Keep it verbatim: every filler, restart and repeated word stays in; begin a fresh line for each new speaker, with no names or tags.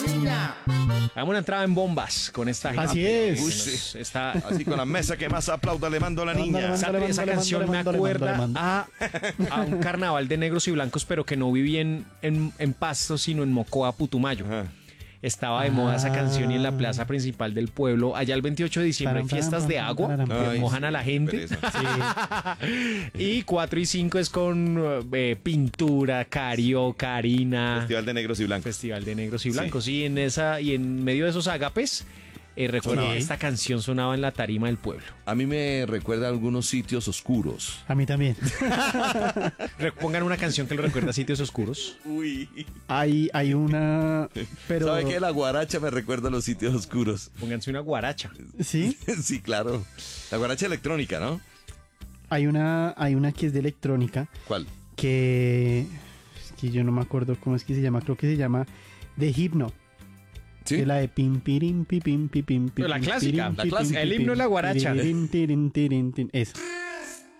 la niña.
Hagamos una entrada en bombas con esta gente.
Así es.
Uy, sí. Está...
Así con la mesa que más aplauda le mando a la niña.
Esa,
Mándale,
esa
mándale,
canción
mándale,
me
mándale,
acuerda
mándale,
a, a un carnaval de negros y blancos, pero que no viví en, en, en Pasto, sino en Mocoa, Putumayo.
Ajá.
Estaba de moda esa canción y en la plaza principal del pueblo, allá el veintiocho de diciembre, hay fiestas de agua que
Ay,
mojan a la gente. Y cuatro y cinco es con eh, pintura, carioca, harina.
Festival de Negros y Blancos.
Festival de negros y blancos. Y en esa y en medio de esos ágapes, eh, recuerdo
Sonaba.
que esta canción sonaba en la tarima del pueblo.
A mí me recuerda a algunos sitios oscuros.
A mí también.
Re- Pongan una canción que lo recuerda a sitios oscuros.
Uy.
Hay, hay una... Pero...
¿Sabe qué? La guaracha me recuerda a los sitios oscuros.
Pónganse una guaracha.
¿Sí?
Sí, claro. La guaracha electrónica, ¿no?
Hay una, hay una que es de electrónica
¿Cuál?
que... Es que yo no me acuerdo cómo es que se llama. Creo que se llama The Hypno.
¿Sí?
Que la de pim, pirim, pi, pim, pi, pim, pi,
La
pim,
clásica,
pirim,
la
pi,
clásica.
pim,
El
pi,
himno de la
pim,
guaracha.
tirirín, tirín, tirín, tirín. Esa.